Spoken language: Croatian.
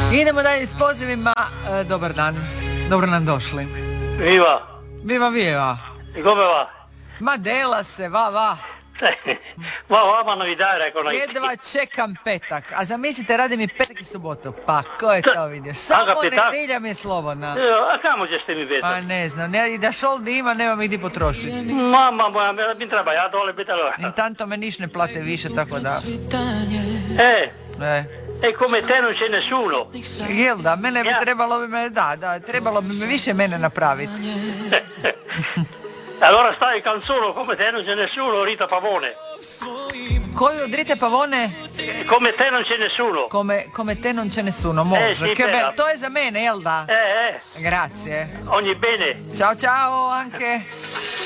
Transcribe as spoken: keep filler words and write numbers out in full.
Idemo dalje s pozivima. E, dobar dan. Dobro nam došli. Viva. Viva, viva. E come va? Ma dela se, va, va. Va, vama novità, rekao na Jedva čekam petak. A zamislite, radi mi petak i subotu. Pa, ko je to vidio? Samo Aga, petak? nedjelja mi je slobodna. A kamo ćeš ti mi Pa petak? ne znam, ne, i da šoldi ima, nema mi gdje potrošiti. Mamma moja, mi treba, ja dole biti allora. Intanto me niš ne plate više, tako da... E, E. e come te non c'è nessuno. Jel da, mene bi Ja. trebalo bi me, da, da, trebalo bi me više mene napraviti. Allora stai canzone, come te non c'è nessuno, Rita Pavone. Koju od Rite Pavone? E come te non c'è nessuno. Come, come te non ce nessuno, može. Eh, sì, Che bella. bello. To je za mene, jel da? Eh, eh, Grazie. ogni bene. Ciao ciao anche.